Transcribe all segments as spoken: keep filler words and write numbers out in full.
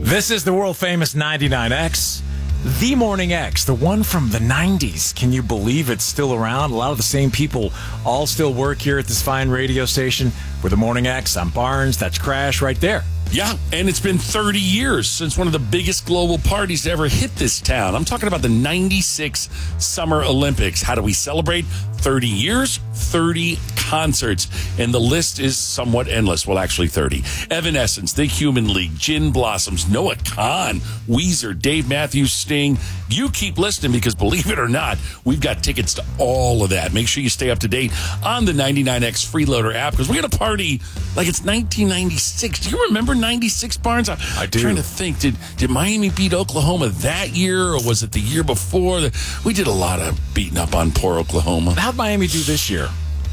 This is the world-famous ninety-nine X, the Morning X, the one from the nineties. Can you believe it's still around? A lot of the same people all still work here at this fine radio station. We're the Morning X. I'm Barnes. That's Crash right there. Yeah, and it's been thirty years since one of the biggest global parties to ever hit this town. I'm talking about the ninety-six Summer Olympics. How do we celebrate? thirty years, thirty concerts, and the list is somewhat endless. Well, actually thirty. Evanescence, The Human League, Gin Blossoms, Noah Kahan, Weezer, Dave Matthews, Sting. You keep listening because, believe it or not, we've got tickets to all of that. Make sure you stay up to date on the ninety-nine X Freeloader app because we're going to party like it's nineteen ninety-six. Do you remember ninety-six, Barnes? I, I do. I'm trying to think. Did, did Miami beat Oklahoma that year, or was it the year before? We did a lot of beating up on poor Oklahoma. How'd Miami do this year?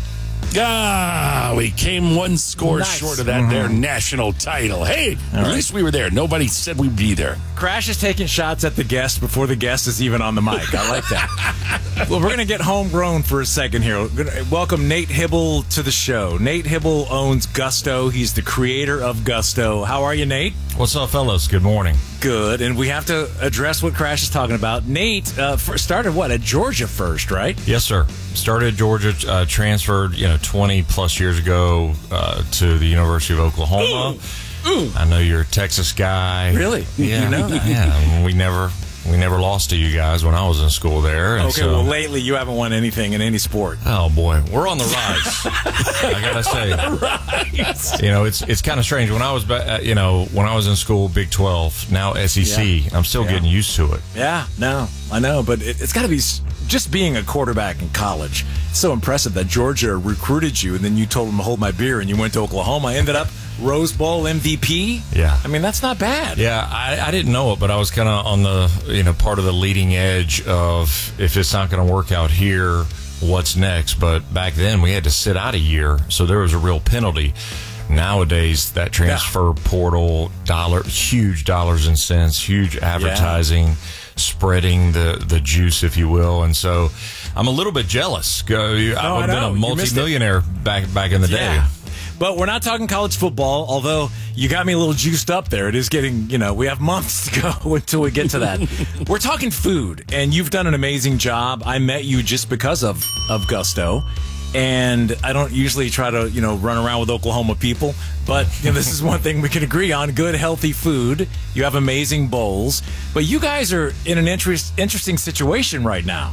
Ah, we came one score Nice. short of that Mm-hmm. their national title. Hey, All at right. least we were there. Nobody said we'd be there. Crash is taking shots at the guest before the guest is even on the mic. I like that. Well, we're going to get homegrown for a second here. We're gonna welcome Nate Hibble to the show. Nate Hibble owns Gusto. He's the creator of Gusto. How are you, Nate? What's up, fellas? Good morning. Good. And we have to address what Crash is talking about. Nate uh, first started, what, at Georgia first, right? Yes, sir. Started at Georgia, uh, transferred, you know, twenty plus years ago uh, to the University of Oklahoma. Ooh. Ooh. I know you're a Texas guy. Really? Yeah. You know that? Yeah. We never, we never lost to you guys when I was in school there. And Okay, so, well, lately you haven't won anything in any sport. oh boy, we're on the rise. I gotta say, you know, it's it's kind of strange. When I was, ba- uh, you know, when I was in school, Big twelve, now S E C. Yeah. I'm still Yeah. getting used to it. Yeah, no, I know, but it, it's got to be s- just being a quarterback in college. It's so impressive that Georgia recruited you, and then you told them to hold my beer, and you went to Oklahoma. I ended up Rose Bowl M V P. Yeah. I mean, that's not bad. Yeah, I, I didn't know it, but I was kind of on the, you know, part of the leading edge of if it's not going to work out here, what's next? But back then we had to sit out a year, so there was a real penalty. Nowadays, that transfer portal, dollar, huge dollars and cents, huge advertising, yeah. spreading the, the juice, if you will. And so I'm a little bit jealous. I would have been a multimillionaire back back in the yeah. day. But we're not talking college football, although you got me a little juiced up there. It is getting, you know, we have months to go until we get to that. We're talking food, and you've done an amazing job. I met you just because of, of Gusto, and I don't usually try to, you know, run around with Oklahoma people, but you know, this is one thing we can agree on, good, healthy food. You have amazing bowls, but you guys are in an interest, interesting situation right now.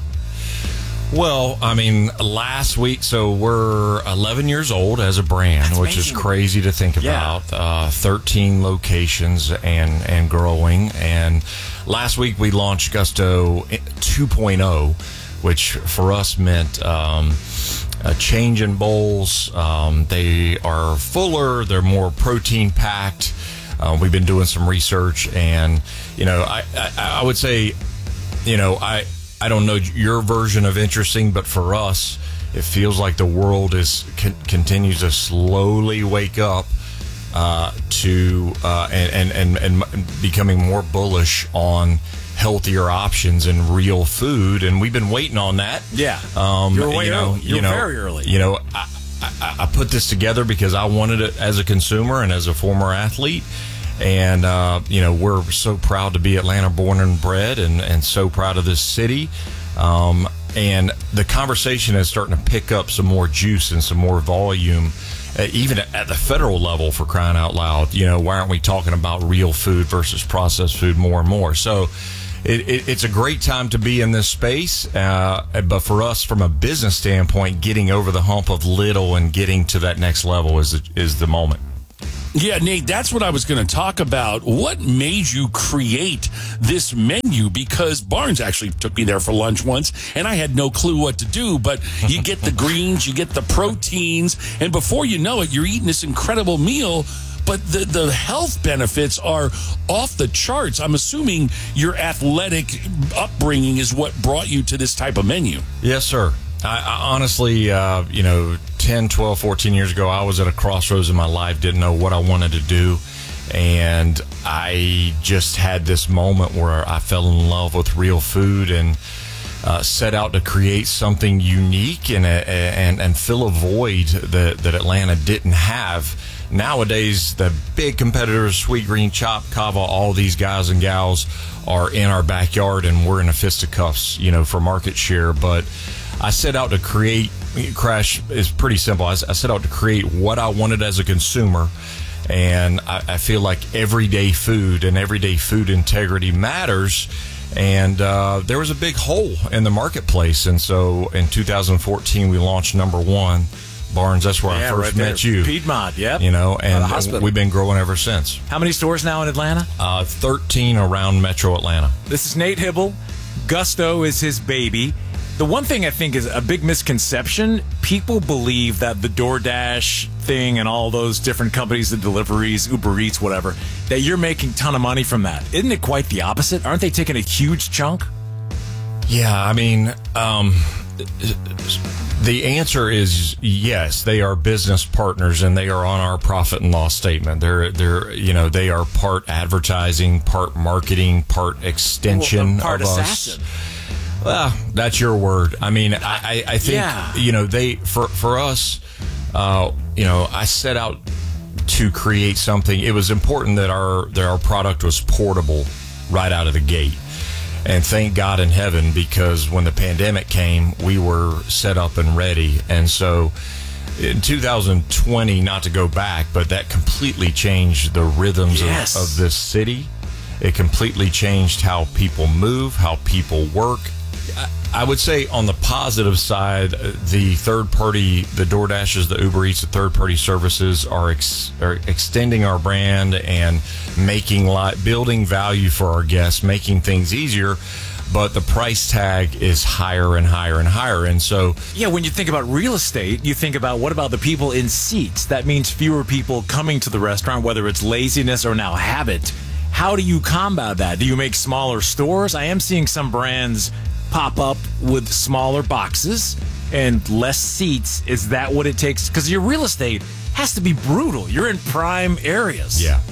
Well, I mean, last week, so we're eleven years old as a brand, That's which amazing. is crazy to think about. Yeah. Uh, thirteen locations and, and growing. And last week we launched Gusto two point oh, which for us meant um, a change in bowls. Um, they are fuller, they're more protein packed. Uh, we've been doing some research, and, you know, I, I, I would say, you know, I... I don't know your version of interesting, but for us, it feels like the world is con- continues to slowly wake up uh, to uh, and, and, and and becoming more bullish on healthier options and real food, and we've been waiting on that. Yeah, um, you're way you know, early. You're you know, very early. You know, I, I, I put this together because I wanted it as a consumer and as a former athlete. And, uh, you know, we're so proud to be Atlanta born and bred, and, and so proud of this city. Um, and the conversation is starting to pick up some more juice and some more volume, uh, even at, at the federal level, for crying out loud. You know, why aren't we talking about real food versus processed food more and more? So it, it, it's a great time to be in this space. Uh, but for us, from a business standpoint, getting over the hump of little and getting to that next level is the, is the moment. Yeah, Nate, that's what I was going to talk about. What made you create this menu? Because Barnes actually took me there for lunch once, and I had no clue what to do. But you get the greens, you get the proteins, and before you know it, you're eating this incredible meal. But the, the health benefits are off the charts. I'm assuming your athletic upbringing is what brought you to this type of menu. Yes, sir. I, I honestly, uh, you know, ten, twelve, fourteen years ago, I was at a crossroads in my life, didn't know what I wanted to do. And I just had this moment where I fell in love with real food and uh, set out to create something unique and, and, and fill a void that, that Atlanta didn't have nowadays the big competitors, Sweet Green, Chop, Kava, all these guys and gals are in our backyard, and we're in a fisticuffs, you know, for market share. But I set out to create, Crash is pretty simple. I, I set out to create what I wanted as a consumer, and I, I feel like everyday food and everyday food integrity matters. And uh, there was a big hole in the marketplace, and so in two thousand fourteen we launched Number One Barnes. That's where yeah, I first right met you, Piedmont. Yep. You know, and we've been growing ever since. How many stores now in Atlanta? Uh, thirteen around Metro Atlanta. This is Nate Hibble. Gusto is his baby. The one thing I think is a big misconception, people believe that the DoorDash thing and all those different companies, the deliveries, Uber Eats, whatever, that you're making a ton of money from that. Isn't it quite the opposite? Aren't they taking a huge chunk? Yeah, I mean, um, the answer is yes. They are business partners, and they are on our profit and loss statement. They're, they're, you know, they are part advertising, part marketing, part extension well, part of assassin. us. Well, that's your word. I mean, I, I think, yeah. you know, they, for, for us, uh, you know, I set out to create something. It was important that our, that our product was portable right out of the gate. And thank God in heaven, because when the pandemic came, we were set up and ready. And so in two thousand twenty, not to go back, but that completely changed the rhythms yes. of, of this city. It completely changed how people move, how people work. I would say on the positive side, the third party, the DoorDashes, the Uber Eats, the third party services are, ex, are extending our brand and making li- building value for our guests, making things easier. But the price tag is higher and higher and higher. And so, yeah, when you think about real estate, you think about what about the people in seats? That means fewer people coming to the restaurant, whether it's laziness or now habit. How do you combat that? Do you make smaller stores? I am seeing some brands pop up with smaller boxes and less seats. Is that what it takes? Because your real estate has to be brutal. You're in prime areas. Yeah.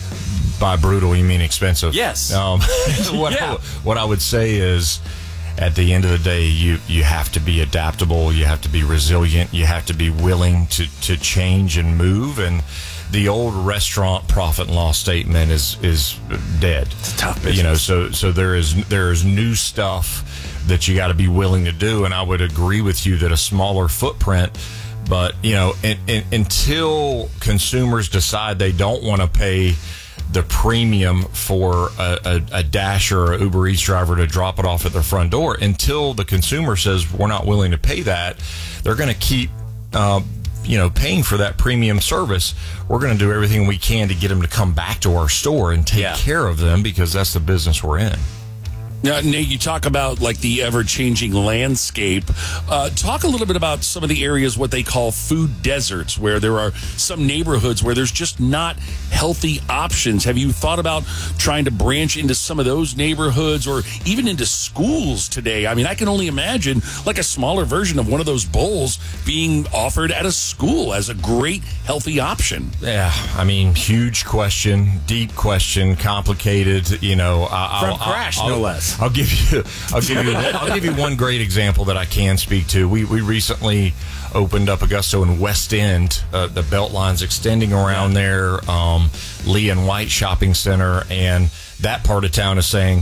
By brutal, you mean expensive? Yes. Um, what, yeah. I, what I would say is, at the end of the day, you, you have to be adaptable. You have to be resilient. You have to be willing to, to change and move. And the old restaurant profit and loss statement is is dead. It's a tough business. You know, so so there is there is new stuff that you got to be willing to do. And I would agree with you that a smaller footprint. But you know, in, in, until consumers decide they don't want to pay the premium for a, a, a Dash or a Uber Eats driver to drop it off at their front door, until the consumer says we're not willing to pay that, they're going to keep, uh, you know, paying for that premium service. We're going to do everything we can to get them to come back to our store and take yeah. care of them, because that's the business we're in. Now, Nate, you talk about like the ever-changing landscape. Uh, talk a little bit about some of the areas, what they call food deserts, where there are some neighborhoods where there's just not healthy options. Have you thought about trying to branch into some of those neighborhoods, or even into schools today? I mean, I can only imagine like a smaller version of one of those bowls being offered at a school as a great healthy option. Yeah, I mean, huge question, deep question, complicated. You know, I, from I'll, Crash, I'll, no I'll, less. I'll give you, I'll give you, I'll give you one great example that I can speak to. We we recently opened up Augusto in West End, uh, the Beltline's extending around there, um, Lee and White Shopping Center, and that part of town is saying,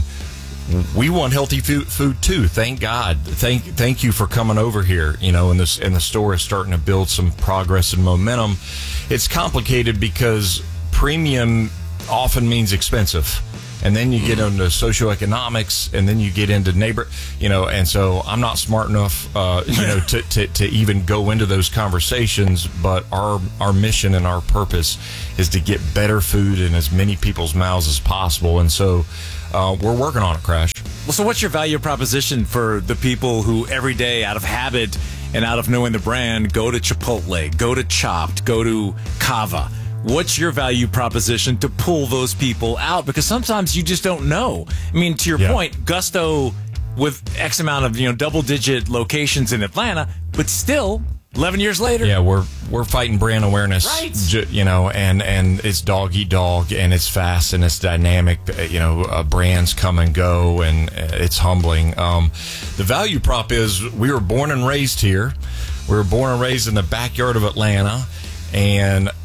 we want healthy food, food too. Thank God. Thank thank you for coming over here. You know, and this and the store is starting to build some progress and momentum. It's complicated because premium often means expensive. And then you get into socioeconomics, and then you get into neighbor, you know, and so I'm not smart enough, uh, you know, to, to, to even go into those conversations. But our, our mission and our purpose is to get better food in as many people's mouths as possible. And so uh, we're working on it, Crash. Well, so what's your value proposition for the people who every day, out of habit and out of knowing the brand, go to Chipotle, go to Chopped, go to Kava? What's your value proposition to pull those people out? Because sometimes you just don't know. I mean, to your yeah. point, Gusto with X amount of, you know, double-digit locations in Atlanta, but still, eleven years later. Yeah, we're we're fighting brand awareness, right? ju- You know, and, and it's dog eat dog, and it's fast and it's dynamic. You know, uh, brands come and go, and it's humbling. Um, the value prop is we were born and raised here. We were born and raised in the backyard of Atlanta. And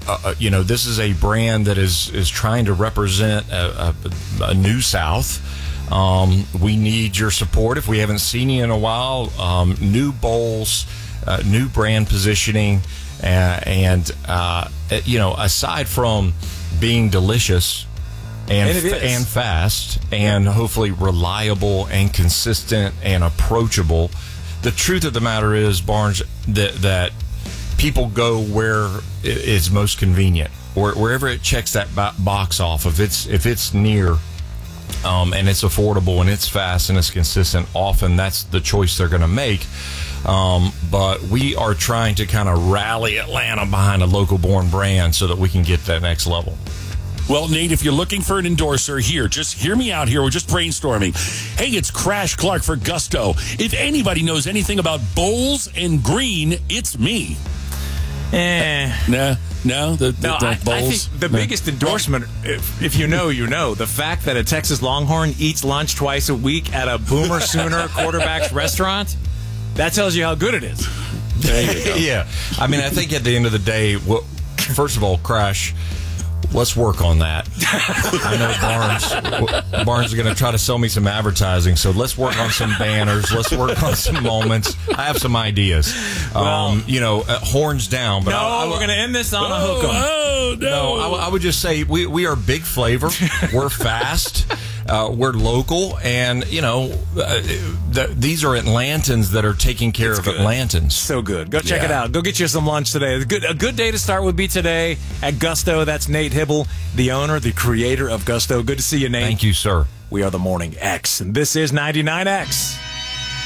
uh, you know, this is a brand that is is trying to represent a, a, a new South. Um, we need your support if we haven't seen you in a while. Um, new bowls, uh, new brand positioning, uh, and uh, you know, aside from being delicious and And it f- is. and fast and hopefully reliable and consistent and approachable, the truth of the matter is, Barnes, that that people go where it is most convenient, or wherever it checks that bo- box off. If it's if it's near. Um, and it's affordable and it's fast and it's consistent, often that's the choice they're going to make. Um, but we are trying to kind of rally Atlanta behind a local born brand so that we can get that next level. Well, Nate, if you're looking for an endorser here, just hear me out here. We're just brainstorming. Hey, it's Crash Clark for Gusto. If anybody knows anything about bowls and green, it's me. Eh. Nah, no, the, the, No, the I, I bowls. think the No. biggest endorsement, if, if you know, you know, the fact that a Texas Longhorn eats lunch twice a week at a Boomer Sooner quarterback's restaurant, that tells you how good it is. There you go. Yeah. I mean, I think at the end of the day, well, first of all, Crash, let's work on that. I know Barnes Barnes is going to try to sell me some advertising, so let's work on some banners. Let's work on some moments. I have some ideas. Um, you know, uh, horns down. But No, I, I, we're going to end this on a Oh, hook 'em. oh, no. No, I, w- I would just say we, we are big flavor. We're fast. Uh, we're local. And, you know, uh, th- these are Atlantans that are taking care It's of good. Atlantans. So good. Go check Yeah. it out. Go get you some lunch today. A good, a good day to start would be today at Gusto. That's Nate Hibble, the owner, the creator of Gusto. Good to see you, Nate. Thank you, sir. We are the Morning X, and this is ninety-nine X.